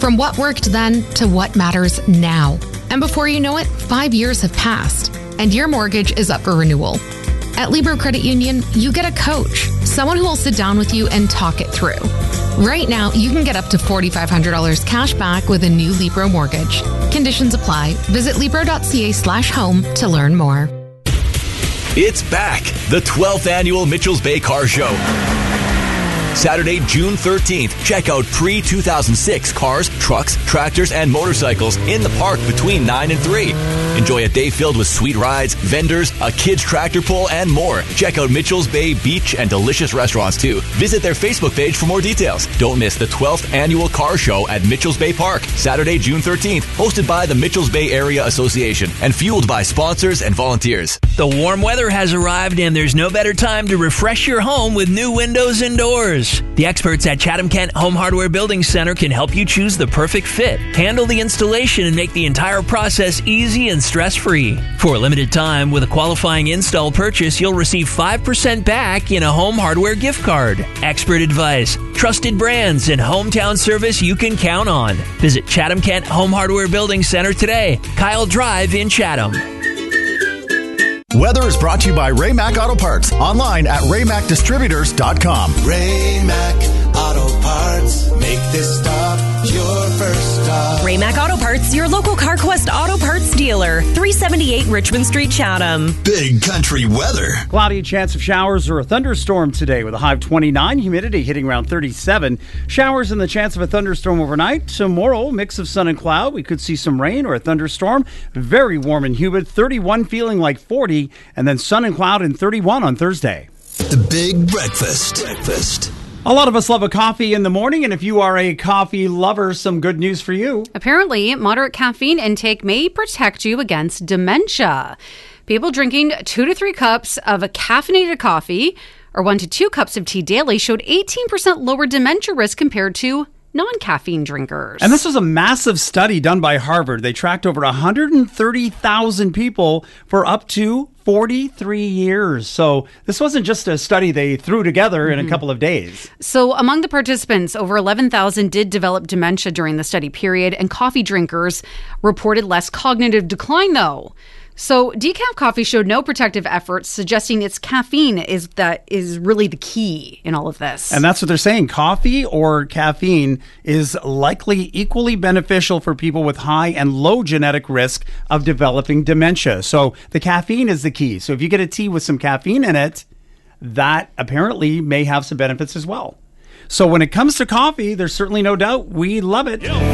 From what worked then to what matters now. And before you know it, 5 years have passed, and your mortgage is up for renewal. At Libro Credit Union, you get a coach, someone who will sit down with you and talk it through. Right now, you can get up to $4,500 cash back with a new Libro mortgage. Conditions apply. Visit Libro.ca/home to learn more. It's back, the 12th annual Mitchell's Bay Car Show. Saturday, June 13th, check out pre-2006 cars, trucks, tractors, and motorcycles in the park between 9 and 3. Enjoy a day filled with sweet rides, vendors, a kids tractor pull, and more. Check out Mitchell's Bay Beach and delicious restaurants too. Visit their Facebook page for more details. Don't miss the 12th annual car show at Mitchell's Bay Park, Saturday, June 13th, hosted by the Mitchell's Bay Area Association and fueled by sponsors and volunteers. The warm weather has arrived and there's no better time to refresh your home with new windows and doors. The experts at Chatham Kent Home Hardware Building Center can help you choose the perfect fit, handle the installation, and make the entire process easy and stress-free. For a limited time, with a qualifying install purchase, you'll receive 5% back in a home hardware gift card. Expert advice, trusted brands, and hometown service you can count on. Visit Chatham Kent Home Hardware Building Center today, Kyle Drive in Chatham. Weather is brought to you by Ray-Mac Auto Parts. Online at raymacdistributors.com. Ray-Mac Auto Parts. Make this stop your first stop. Ray-Mac Auto Parts, your local CarQuest Auto Parts dealer. 378 Richmond Street, Chatham. Big country weather. Cloudy, chance of showers or a thunderstorm today with a high of 29. Humidity hitting around 37. Showers and the chance of a thunderstorm overnight. Tomorrow, mix of sun and cloud. We could see some rain or a thunderstorm. Very warm and humid. 31 feeling like 40. And then sun and cloud and 31 on Thursday. The Big Breakfast. A lot of us love a coffee in the morning, and if you are a coffee lover, some good news for you. Apparently, moderate caffeine intake may protect you against dementia. People drinking 2 to 3 cups of a caffeinated coffee or 1 to 2 cups of tea daily showed 18% lower dementia risk compared to non-caffeine drinkers. And this was a massive study done by Harvard. They tracked over 130,000 people for up to 43 years. So this wasn't just a study they threw together in a couple of days. So among the participants, over 11,000 did develop dementia during the study period, and coffee drinkers reported less cognitive decline, though. So decaf coffee showed no protective efforts, suggesting its caffeine is really the key in all of this. And that's what they're saying. Coffee or caffeine is likely equally beneficial for people with high and low genetic risk of developing dementia. So the caffeine is the key. So if you get a tea with some caffeine in it, that apparently may have some benefits as well. So when it comes to coffee, there's certainly no doubt we love it.